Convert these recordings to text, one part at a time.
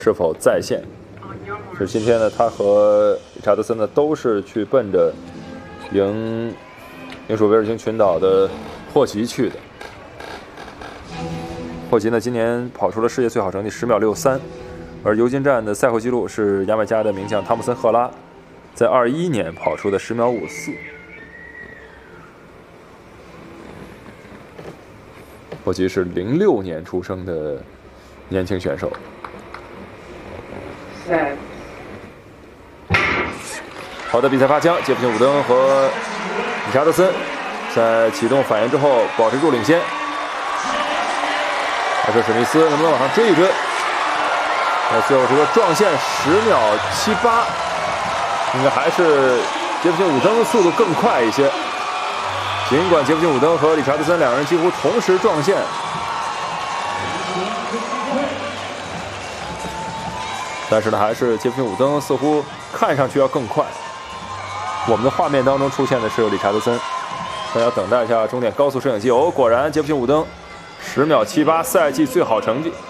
是否再现？是今天呢，他和理查德森呢都是去奔着赢英属威尔金群岛的霍奇去的。霍奇呢今年跑出了世界最好成绩10秒63，而尤金站的赛后纪录是牙买加的名将汤姆森·赫拉在21年跑出的10秒54。霍奇是06年出生的年轻选手。好的，比赛发枪，杰弗逊·伍登和理查德森在启动反应之后保持住领先。还是史密斯能不能往上追一追？在最后这个撞线10秒78，应该还是杰弗逊·伍登速度更快一些。尽管杰弗逊·伍登和理查德森两人几乎同时撞线，但是呢，还是杰弗逊·伍登似乎看上去要更快。我们的画面当中出现的是理查德森，但要等待一下终点高速摄影机。哦，果然杰弗逊·伍登10秒78，赛季最好成绩。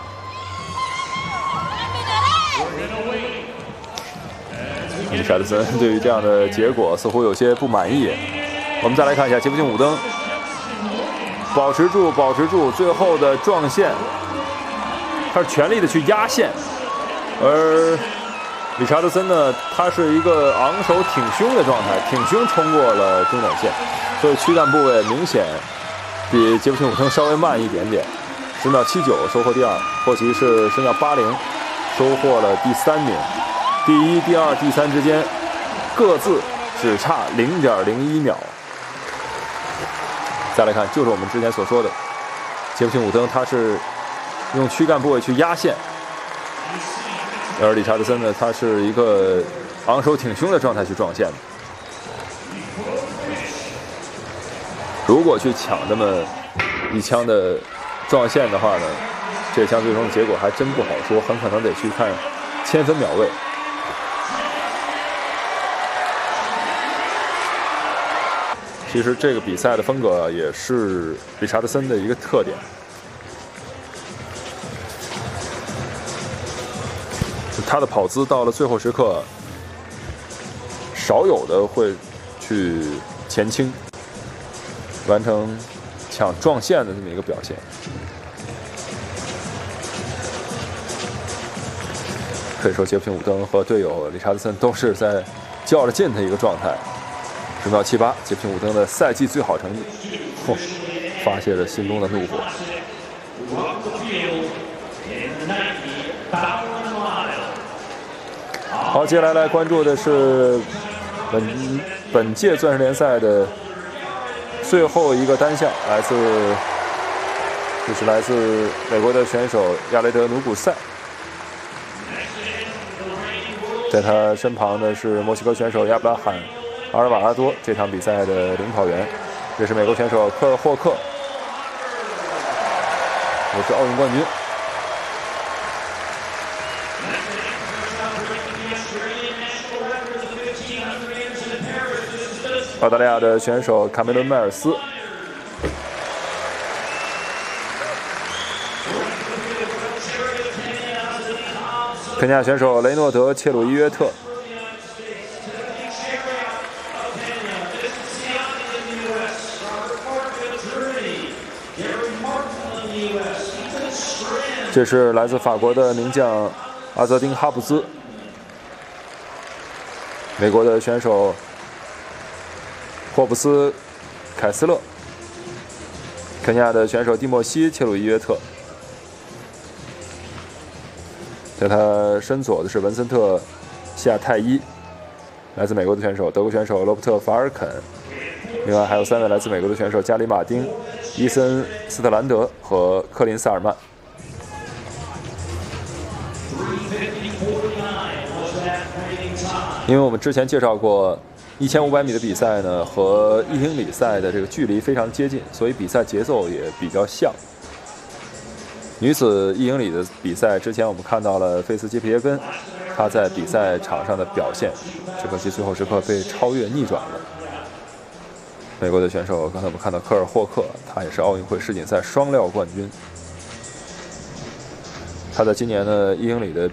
理查德森对于这样的结果似乎有些不满意。我们再来看一下杰弗逊·伍登，保持住，最后的撞线，他是全力的去压线，而理查德森呢，他是一个昂首挺胸的状态，挺胸冲过了终点线，所以躯干部位明显比杰弗逊·伍登稍微慢一点点，10秒79收获第二，霍奇是10秒80收获了第3名，第1、第2、第3之间各自只差0.01秒。再来看，就是我们之前所说的，杰弗逊·伍登他是用躯干部位去压线，而理查德森呢，他是一个昂首挺胸的状态去撞线的。如果去抢这么一枪的撞线的话呢，这枪最终的结果还真不好说，很可能得去看千分秒位。其实这个比赛的风格也是理查德森的一个特点，他的跑姿到了最后时刻，少有的会去前倾，完成抢撞线的这么一个表现。可以说，杰弗逊·伍登和队友理查德森都是在较着劲的一个状态。10秒78，杰弗逊·伍登的赛季最好成绩，发泄了心中的怒火。好，接下来关注的是本届钻石联赛的最后一个单项，就是来自美国的选手亚雷德·努古塞，在他身旁的是墨西哥选手亚布拉罕·阿尔瓦拉多，这场比赛的领跑员，这是美国选手科尔霍克，也是奥运冠军。澳大利亚的选手卡梅伦·迈尔斯，肯尼亚选手雷诺德·切鲁伊约特，这是来自法国的名将阿泽丁·哈布兹，美国的选手霍布斯·凯斯勒，肯尼亚的选手蒂莫西·切鲁伊约特，在他身左的是文森特·西亚泰伊，来自美国的选手，德国选手罗伯特·法尔肯，另外还有3位来自美国的选手加里·马丁、伊森·斯特兰德和科林·萨尔曼。因为我们之前介绍过1500米的比赛呢，和1英里赛的这个距离非常接近，所以比赛节奏也比较像。女子1英里的比赛，之前我们看到了费斯·杰皮耶根，她在比赛场上的表现，只可惜最后时刻被超越逆转了。美国的选手，刚才我们看到科尔霍克，他也是奥运会世锦赛双料冠军。 他在今年的1英里的